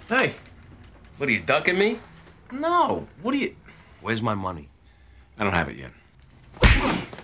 Hey, What are you ducking me? no. What are you... Where's my money? I don't have it yet.